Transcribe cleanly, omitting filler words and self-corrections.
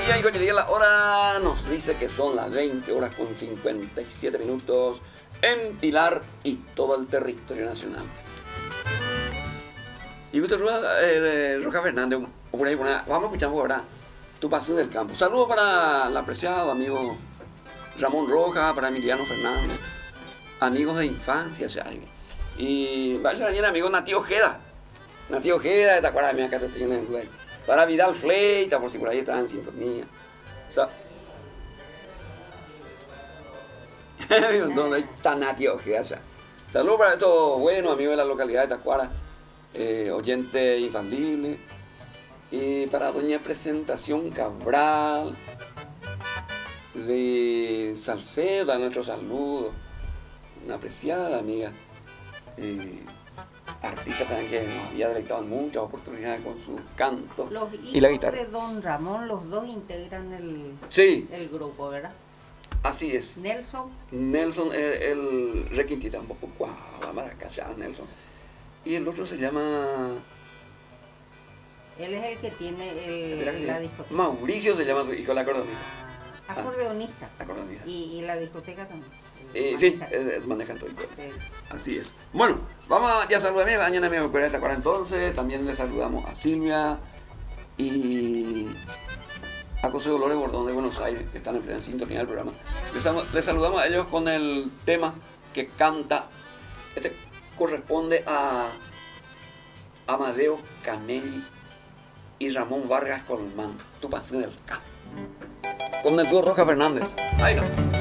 amigas y coñería, la hora nos dice que son las 20 horas con 57 minutos en Pilar y todo el territorio nacional. Y usted, Roja Fernández, por ahí, vamos a escuchar ahora Tu Pasión del Campo. Saludos para el apreciado amigo Ramón Roja, para Emiliano Fernández, amigos de infancia, ¿sabes? Y vaya también amigo Nati Ojeda. Nati Ojeda, ¿te acuerdas de mí? Acá te tienen en el. Para Vidal Fleita, por si por ahí estaban en sintonía. O sea, donde está Nati Ojeda. O sea. Saludos para estos buenos amigos de la localidad de Tacuara, oyentes infalibles. Y para doña Presentación Cabral, de Salcedo, a nuestro saludo. Una apreciada amiga. Artista también que nos había deleitado en muchas oportunidades con su canto y la guitarra. Los hijos de Don Ramón, los dos integran el grupo, ¿verdad? Así es. Nelson Es el requintita, un poco maracachá, Nelson. Y el otro se llama... Él es el que tiene la discoteca. Mauricio se llama su hijo, el acordeonista. Acordeonista. Acordeonista. Y la discoteca también. Sí, manejan todo. Así es. Bueno, vamos ya saludar a mañana me voy a Tacuara entonces. También le saludamos a Silvia y a José Dolores Bordón de Buenos Aires, que están en sintonía del programa. Les saludamos a ellos con el tema que canta. Este corresponde a Amadeo Camelli y Ramón Vargas Colmán, Tu Pasión del Campo. Con el dúo Roja Fernández. Ahí no.